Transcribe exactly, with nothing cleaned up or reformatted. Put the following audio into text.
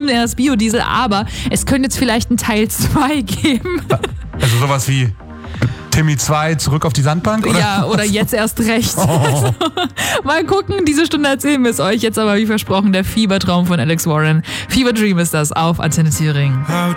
erst Biodiesel, aber es könnte jetzt vielleicht einen Teil zwei geben. Also sowas wie Timmy zwei, zurück auf die Sandbank? Oder? Ja, oder jetzt erst recht. Oh. Mal gucken, diese Stunde erzählen wir es euch. Jetzt aber wie versprochen der Fiebertraum von Alex Warren. Fever Dream ist das auf Antenne Thüringen.